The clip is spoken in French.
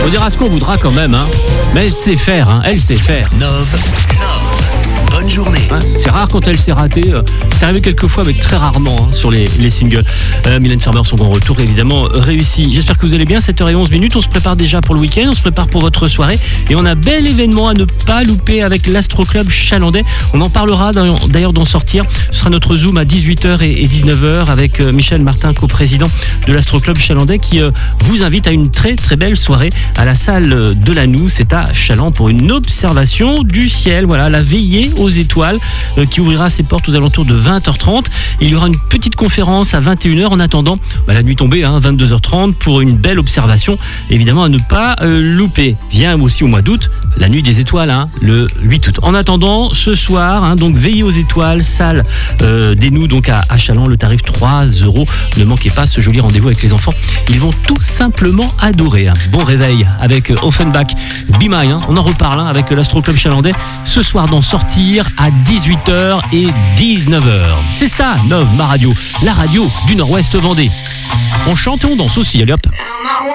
On dira ce qu'on voudra quand même, hein. Mais elle sait faire, hein. Elle sait faire. Nove. Bonne journée. Hein, c'est rare quand elle s'est ratée. C'est arrivé quelques fois, mais très rarement sur les singles. Mylène Farmer, son grand retour, évidemment, réussi. J'espère que vous allez bien. 7h11. On se prépare déjà pour le week-end. On se prépare pour votre soirée. Et on a un bel événement à ne pas louper avec l'Astro Club Chalandais. On en parlera d'ailleurs d'en sortir. Ce sera notre Zoom à 18h et 19h avec Michel Martin, coprésident de l'Astro Club Chalandais, qui vous invite à une très très belle soirée à la salle de l'Anou. C'est à Chaland pour une observation du ciel. Voilà, la veillée aux étoiles qui ouvrira ses portes aux alentours de 20h30. Il y aura une petite conférence à 21h. En attendant, la nuit tombée, 22h30 pour une belle observation, évidemment à ne pas louper. Vient aussi au mois d'août, la nuit des étoiles, le 8 août. En attendant, ce soir, donc veillée aux étoiles, salle des Nous, donc à Chaland, le tarif 3 €. Ne manquez pas ce joli rendez-vous avec les enfants. Ils vont tout simplement adorer. Bon réveil avec Offenbach, Be Mine. On en reparle avec l'Astro Club Chalandais ce soir d'en sortir à 18h et 19h. C'est ça, Nove, ma radio, la radio du Nord-Ouest Vendée. On chante et on danse aussi, allez hop.